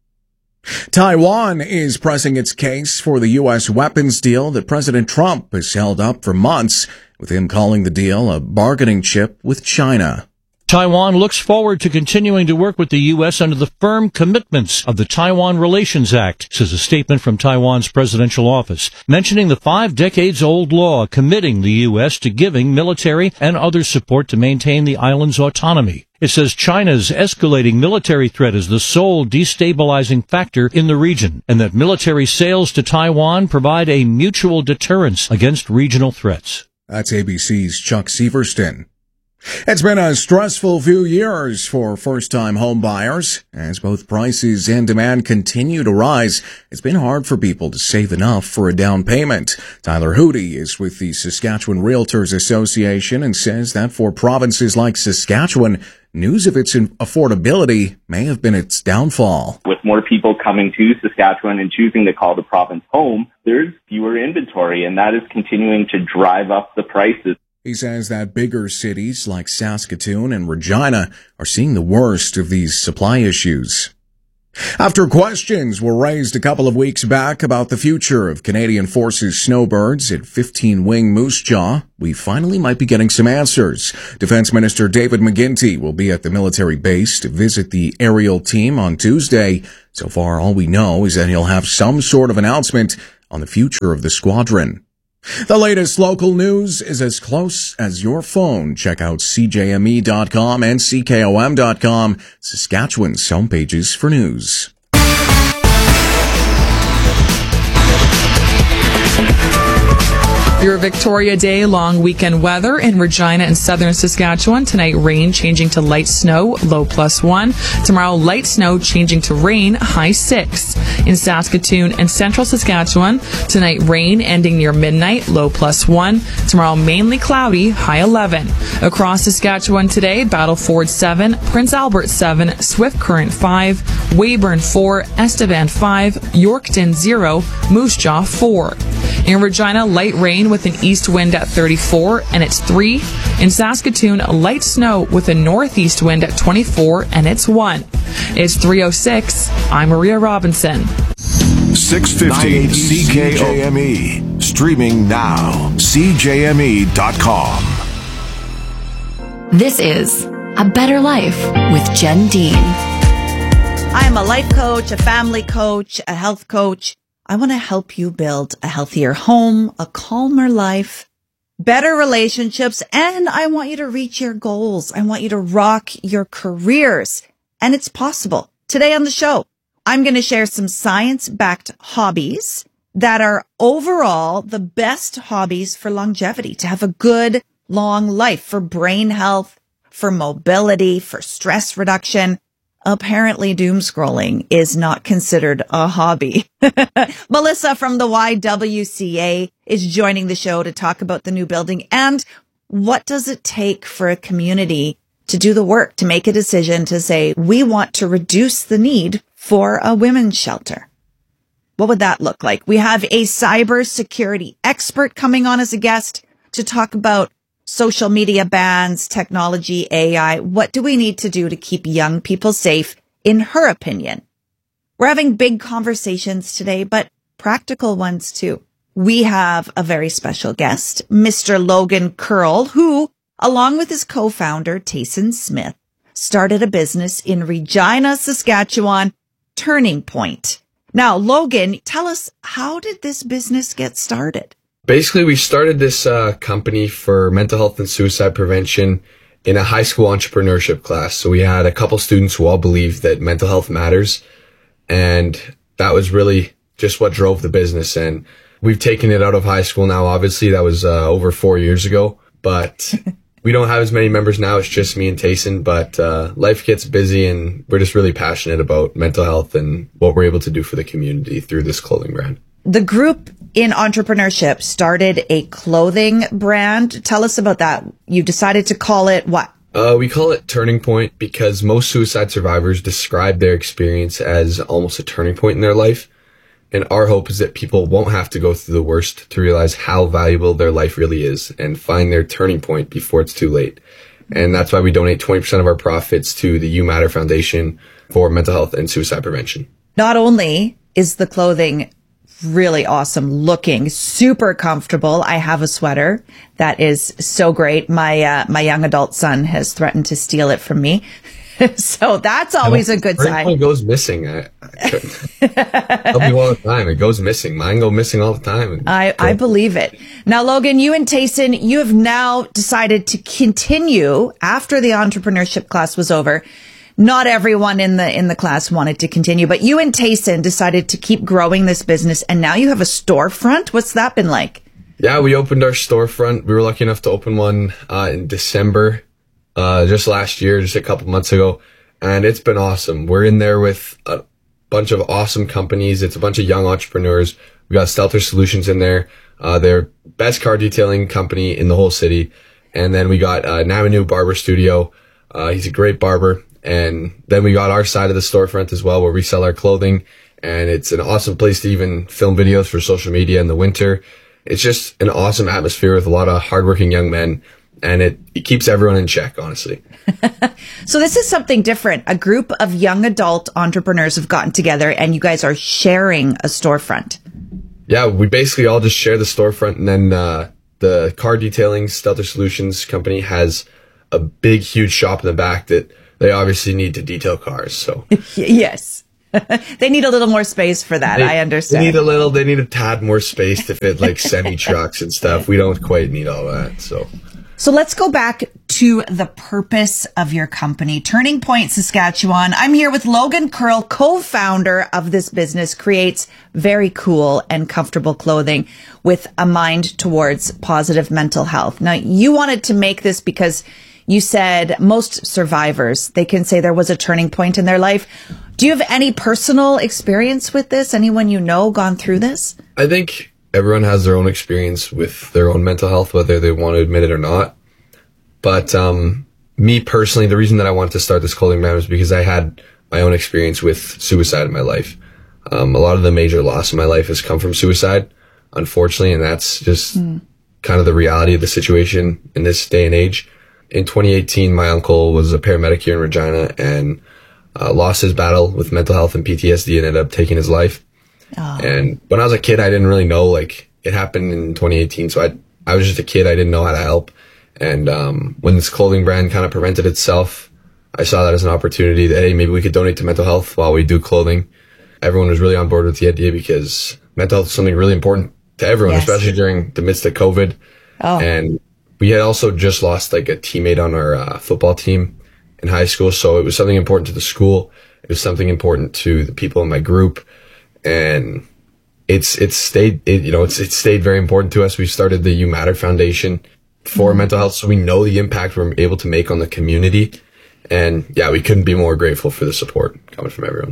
Taiwan is pressing its case for the U.S. weapons deal that President Trump has held up for months, with him calling the deal a bargaining chip with China. Taiwan looks forward to continuing to work with the U.S. under the firm commitments of the Taiwan Relations Act, says a statement from Taiwan's presidential office, mentioning the 5-decades-old law committing the U.S. to giving military and other support to maintain the island's autonomy. It says China's escalating military threat is the sole destabilizing factor in the region, and that military sales to Taiwan provide a mutual deterrence against regional threats. That's ABC's Chuck Severston. It's been a stressful few years for first-time home buyers. As both prices and demand continue to rise, it's been hard for people to save enough for a down payment. Tyler Hootie is with the Saskatchewan Realtors Association and says that for provinces like Saskatchewan, news of its affordability may have been its downfall. With more people coming to Saskatchewan and choosing to call the province home, there's fewer inventory, and that is continuing to drive up the prices. He says that bigger cities like Saskatoon and Regina are seeing the worst of these supply issues. After questions were raised a couple of weeks back about the future of Canadian Forces snowbirds at 15 Wing Moose Jaw, we finally might be getting some answers. Defense Minister David McGuinty will be at the military base to visit the aerial team on Tuesday. So far, all we know is that he'll have some sort of announcement on the future of the squadron. The latest local news is as close as your phone. Check out CJME.com and CKOM.com, Saskatchewan's homepages for news. Your Victoria Day long weekend weather in Regina and southern Saskatchewan. Tonight, rain changing to light snow, low +1. Tomorrow, light snow changing to rain, high 6. In Saskatoon and central Saskatchewan, tonight, rain ending near midnight, low +1. Tomorrow, mainly cloudy, high 11. Across Saskatchewan today, Battleford 7, Prince Albert 7, Swift Current 5, Weyburn 4, Estevan 5, Yorkton 0, Moose Jaw 4. In Regina, light rain with an east wind at 34, and it's 3. In Saskatoon, light snow with a northeast wind at 24, and it's 1. It's 3:06. I'm Maria Robinson. 650 CKOME. Streaming now. CJME.com. This is A Better Life with Jen Dean. I'm a life coach, a family coach, a health coach. I want to help you build a healthier home, a calmer life, better relationships, and I want you to reach your goals. I want you to rock your careers. And it's possible. Today on the show, I'm going to share some science-backed hobbies that are overall the best hobbies for longevity, to have a good, long life, for brain health, for mobility, for stress reduction. Apparently, doom scrolling is not considered a hobby. Melissa from the YWCA is joining the show to talk about the new building and what does it take for a community to do the work, to make a decision to say, we want to reduce the need for a women's shelter. What would that look like? We have a cybersecurity expert coming on as a guest to talk about social media bans, technology, AI. What do we need to do to keep young people safe, in her opinion? We're having big conversations today, but practical ones too. We have a very special guest, Mr. Logan Curl, who, along with his co-founder, Tayson Smith, started a business in Regina, Saskatchewan, Turning Point. Now, Logan, tell us, how did this business get started? Basically, we started this company for mental health and suicide prevention in a high school entrepreneurship class. So we had a couple students who all believed that mental health matters. And that was really just what drove the business. And we've taken it out of high school now. Obviously, that was over 4 years ago. But we don't have as many members now. It's just me and Tayson. But life gets busy, and we're just really passionate about mental health and what we're able to do for the community through this clothing brand. The group in entrepreneurship started a clothing brand. Tell us about that. You decided to call it what? We call it Turning Point because most suicide survivors describe their experience as almost a turning point in their life. And our hope is that people won't have to go through the worst to realize how valuable their life really is and find their turning point before it's too late. And that's why we donate 20% of our profits to the You Matter Foundation for mental health and suicide prevention. Not only is the clothing really awesome looking, super comfortable. I have a sweater that is so great. My young adult son has threatened to steal it from me. So that's always a good sign. It goes missing. I tell me all the time. It goes missing. Mine go missing all the time. I believe it. Now, Logan, you and Tayson, you have now decided to continue after the entrepreneurship class was over. Not everyone in the class wanted to continue, but you and Tayson decided to keep growing this business, and now you have a storefront. What's that been like? Yeah, we opened our storefront. We were lucky enough to open one in December, just last year, just a couple months ago. And it's been awesome. We're in there with a bunch of awesome companies. It's a bunch of young entrepreneurs. We got Stelter Solutions in there. They're best car detailing company in the whole city. And then we got Namanu Barber Studio. He's a great barber. And then we got our side of the storefront as well, where we sell our clothing. And it's an awesome place to even film videos for social media in the winter. It's just an awesome atmosphere with a lot of hardworking young men. And it keeps everyone in check, honestly. So this is something different. A group of young adult entrepreneurs have gotten together and you guys are sharing a storefront. Yeah, we basically all just share the storefront, and then the car detailing Stelter Solutions company has a big, huge shop in the back that they obviously need to detail cars. So yes, they need a little more space for that. I understand. They need a tad more space to fit like semi trucks and stuff. We don't quite need all that. So let's go back to the purpose of your company, Turning Point Saskatchewan. I'm here with Logan Curl, co-founder of this business, creates very cool and comfortable clothing with a mind towards positive mental health. Now, you wanted to make this because you said most survivors, they can say there was a turning point in their life. Do you have any personal experience with this? Anyone you know gone through this? I think everyone has their own experience with their own mental health, whether they want to admit it or not. But me personally, the reason that I wanted to start this clothing brand was because I had my own experience with suicide in my life. A lot of the major loss in my life has come from suicide, unfortunately, and that's just kind of the reality of the situation in this day and age. In 2018, my uncle was a paramedic here in Regina and lost his battle with mental health and PTSD and ended up taking his life. Oh. And when I was a kid, I didn't really know, like, it happened in 2018. So I was just a kid. I didn't know how to help. And when this clothing brand kind of presented itself, I saw that as an opportunity that, hey, maybe we could donate to mental health while we do clothing. Everyone was really on board with the idea because mental health is something really important to everyone, yes, especially during the midst of COVID. Oh. And we had also just lost like a teammate on our football team in high school. So it was something important to the school. It was something important to the people in my group. And it stayed very important to us. We started the You Matter Foundation for mental health, so we know the impact we're able to make on the community. And yeah, we couldn't be more grateful for the support coming from everyone.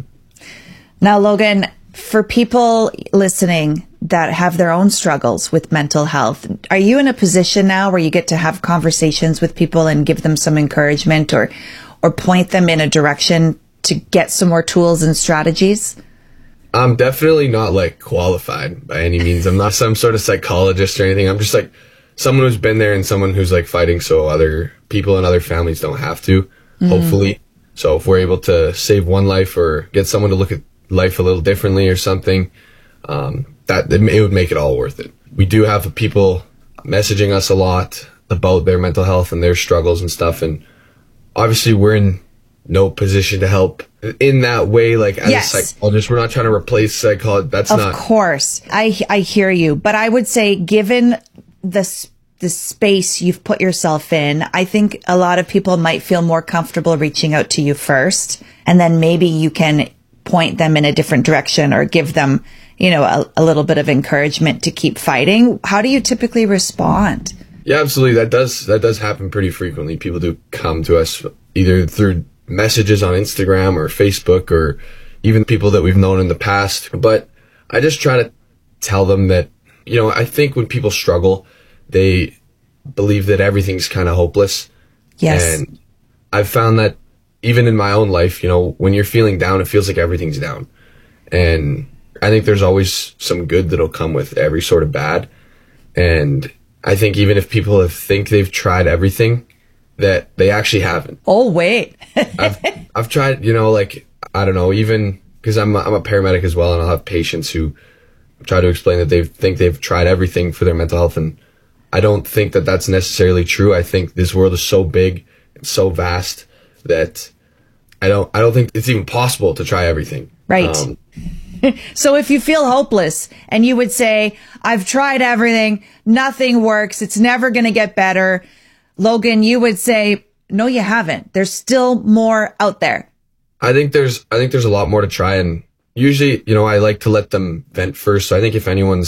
Now, Logan, for people listening that have their own struggles with mental health, are you in a position now where you get to have conversations with people and give them some encouragement or point them in a direction to get some more tools and strategies? I'm definitely not like qualified by any means. I'm not some sort of psychologist or anything. I'm just like someone who's been there and someone who's like fighting so other people and other families don't have to, hopefully. So if we're able to save one life or get someone to look at life a little differently or something, it would make it all worth it. We do have people messaging us a lot about their mental health and their struggles and stuff. And obviously we're in no position to help in that way, like as a psychologist. We're not trying to replace psychology. That's not. Of course. I hear you. But I would say, given the space you've put yourself in, I think a lot of people might feel more comfortable reaching out to you first. And then maybe you can point them in a different direction or give them, a little bit of encouragement to keep fighting. How do you typically respond? Yeah, absolutely. That does happen pretty frequently. People do come to us either through messages on Instagram or Facebook or even people that we've known in the past. But I just try to tell them that, I think when people struggle, they believe that everything's kind of hopeless. Yes. And I've found that even in my own life, when you're feeling down, it feels like everything's down. And I think there's always some good that'll come with every sort of bad. And I think even if people think they've tried everything, that they actually haven't. Oh, wait. I've tried, I don't know, even because I'm a paramedic as well, and I'll have patients who try to explain that they think they've tried everything for their mental health, and I don't think that that's necessarily true. I think this world is so big and so vast that I don't think it's even possible to try everything. Right. So if you feel hopeless and you would say, I've tried everything, nothing works, it's never going to get better, Logan, you would say, no, you haven't. There's still more out there. I think there's a lot more to try. And usually, I like to let them vent first. So I think if anyone's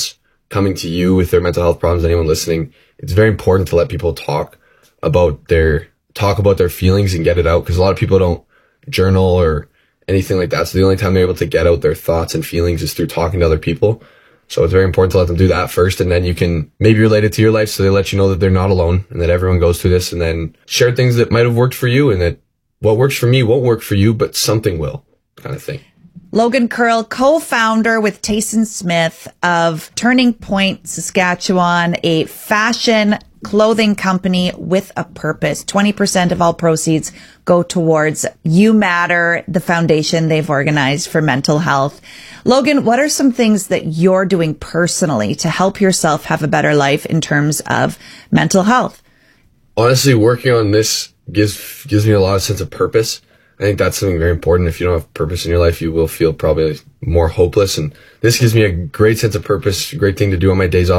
coming to you with their mental health problems, anyone listening, it's very important to let people talk about their feelings and get it out, because a lot of people don't journal or anything like that. So the only time they're able to get out their thoughts and feelings is through talking to other people. So it's very important to let them do that first, and then you can maybe relate it to your life, so they let you know that they're not alone and that everyone goes through this, and then share things that might have worked for you and that what works for me won't work for you, but something will, kind of thing. Logan Curl, co-founder with Tayson Smith of Turning Point Saskatchewan, a fashion clothing company with a purpose. 20% of all proceeds go towards You Matter, the foundation they've organized for mental health. Logan, what are some things that you're doing personally to help yourself have a better life in terms of mental health? Honestly, working on this gives me a lot of sense of purpose. I think that's something very important. If you don't have purpose in your life, you will feel probably more hopeless. And this gives me a great sense of purpose, a great thing to do on my days off.